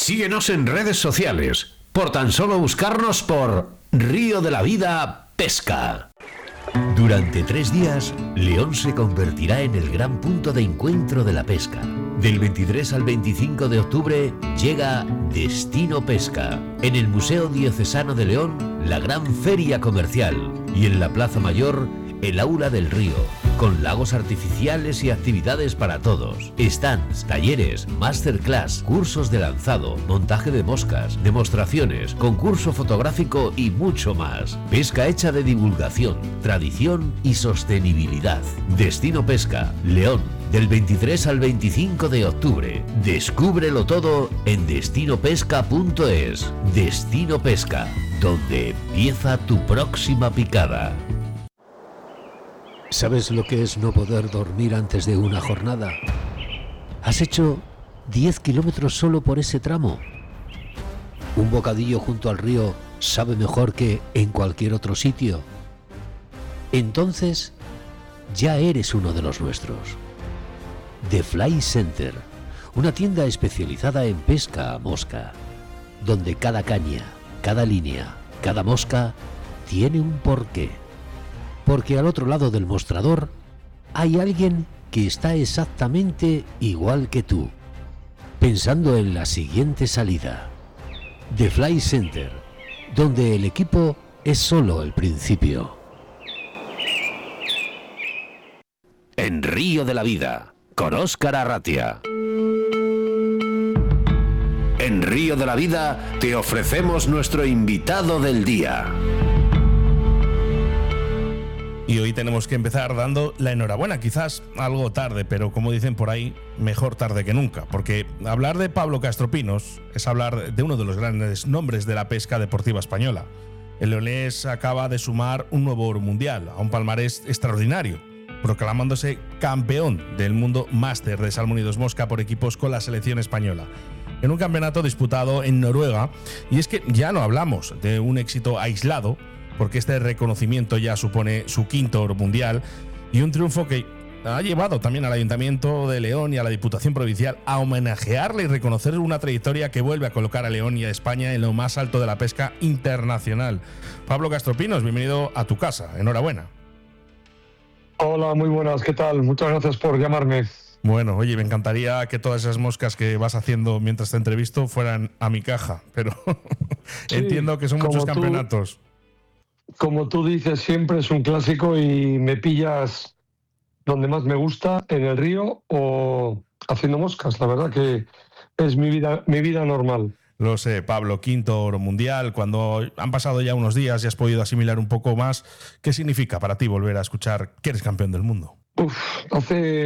Síguenos en redes sociales, por tan solo buscarnos por Río de la Vida Pesca. Durante 3 días, León se convertirá en el gran punto de encuentro de la pesca. Del 23 al 25 de octubre llega Destino Pesca. En el Museo Diocesano de León, la gran feria comercial. Y en la Plaza Mayor, el Aula del Río, con lagos artificiales y actividades para todos. Stands, talleres, masterclass, cursos de lanzado, montaje de moscas, demostraciones, concurso fotográfico y mucho más. Pesca hecha de divulgación, tradición y sostenibilidad. Destino Pesca, León, del 23 al 25 de octubre. Descúbrelo todo en destinopesca.es. Destino Pesca, donde empieza tu próxima picada. ¿Sabes lo que es no poder dormir antes de una jornada? ¿Has hecho 10 kilómetros solo por ese tramo? ¿Un bocadillo junto al río sabe mejor que en cualquier otro sitio? Entonces, ya eres uno de los nuestros. The Fly Center, una tienda especializada en pesca a mosca, donde cada caña, cada línea, cada mosca tiene un porqué. Porque al otro lado del mostrador hay alguien que está exactamente igual que tú, pensando en la siguiente salida. The Fly Center, donde el equipo es solo el principio. En Río de la Vida, con Óscar Arratia. En Río de la Vida te ofrecemos nuestro invitado del día. Y hoy tenemos que empezar dando la enhorabuena, quizás algo tarde, pero como dicen por ahí, mejor tarde que nunca, porque hablar de Pablo Castropinos es hablar de uno de los grandes nombres de la pesca deportiva española. El leonés acaba de sumar un nuevo oro mundial, a un palmarés extraordinario, proclamándose campeón del mundo máster de salmón y dos mosca por equipos con la selección española, en un campeonato disputado en Noruega. Y es que ya no hablamos de un éxito aislado, porque este reconocimiento ya supone su 5º oro mundial y un triunfo que ha llevado también al Ayuntamiento de León y a la Diputación Provincial a homenajearle y reconocer una trayectoria que vuelve a colocar a León y a España en lo más alto de la pesca internacional. Pablo Castropinos, bienvenido a tu casa, enhorabuena. Hola, muy buenas, ¿qué tal? Muchas gracias por llamarme. Bueno, oye, me encantaría que todas esas moscas que vas haciendo mientras te entrevisto fueran a mi caja, pero sí, entiendo que son muchos campeonatos. Como tú dices, siempre es un clásico y me pillas donde más me gusta, en el río o haciendo moscas. La verdad que es mi vida normal. Lo sé, Pablo, 5º oro mundial. Cuando han pasado ya unos días y has podido asimilar un poco más, ¿qué significa para ti volver a escuchar que eres campeón del mundo? Hace